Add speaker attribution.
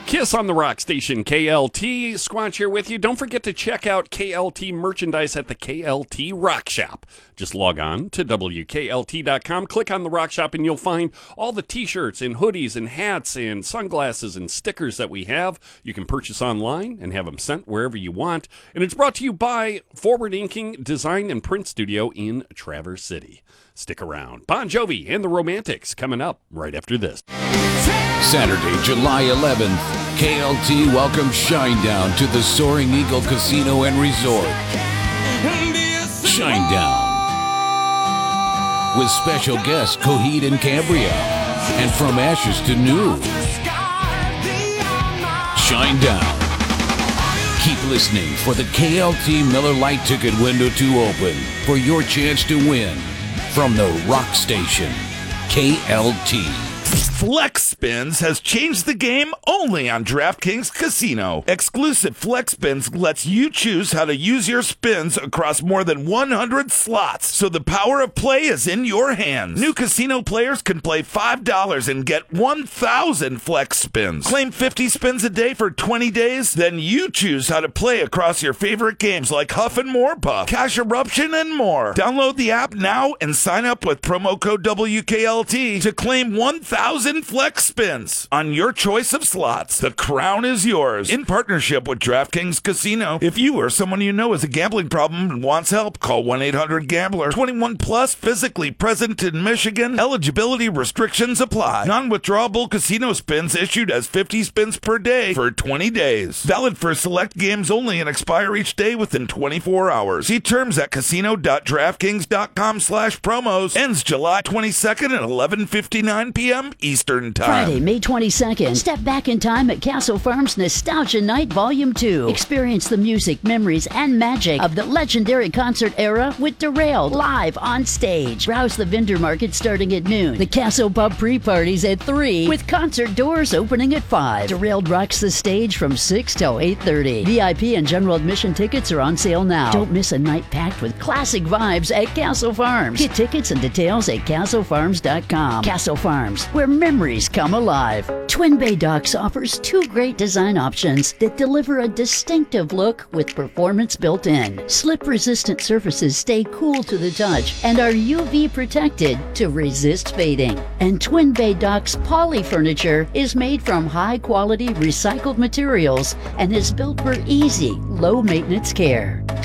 Speaker 1: Kiss on the Rock Station, KLT. Squatch here with you. Don't forget to check out KLT merchandise at the KLT Rock Shop. Just log on to WKLT.com, click on the Rock Shop, and you'll find all the t-shirts and hoodies and hats and sunglasses and stickers that we have. You can purchase online and have them sent wherever you want. And it's brought to you by Forward Inking Design and Print Studio in Traverse City. Stick around. Bon Jovi and the Romantics coming up right after this.
Speaker 2: Saturday, July 11th, KLT welcomes Shinedown to the Soaring Eagle Casino and Resort. Shinedown, with special guests Coheed and Cambria, and From Ashes to New. Shinedown. Keep listening for the KLT Miller Lite ticket window to open for your chance to win from the Rock Station, KLT.
Speaker 3: Flex Spins has changed the game only on DraftKings Casino. Exclusive Flex Spins lets you choose how to use your spins across more than 100 slots, so the power of play is in your hands. New casino players can play $5 and get 1,000 Flex Spins. Claim 50 spins a day for 20 days, then you choose how to play across your favorite games like Huff and More Puff, Cash Eruption, and more. Download the app now and sign up with promo code WKLT to claim 1,000 Flex Spins on your choice of slots. The crown is yours. In partnership with DraftKings Casino. If you or someone you know has a gambling problem and wants help, call 1-800-GAMBLER. 21 plus, physically present in Michigan. Eligibility restrictions apply. Non-withdrawable casino spins issued as 50 spins per day for 20 days. Valid for select games only and expire each day within 24 hours. See terms at casino.draftkings.com/promos. Ends July 22nd at 11:59 p.m. Eastern Time.
Speaker 4: Friday, May 22nd. Step back in time at Castle Farms Nostalgia Night Volume 2. Experience the music, memories, and magic of the legendary concert era with Derailed live on stage. Browse the vendor market starting at noon. The Castle Pub pre-parties at 3 with concert doors opening at 5. Derailed rocks the stage from 6 till 8:30. VIP and general admission tickets are on sale now. Don't miss a night packed with classic vibes at Castle Farms. Get tickets and details at castlefarms.com. Castle Farms, where memories come alive. Twin Bay Docks offers 2 great design options that deliver a distinctive look with performance built in. Slip-resistant surfaces stay cool to the touch and are UV protected to resist fading. And Twin Bay Docks poly furniture is made from high-quality recycled materials and is built for easy, low-maintenance care.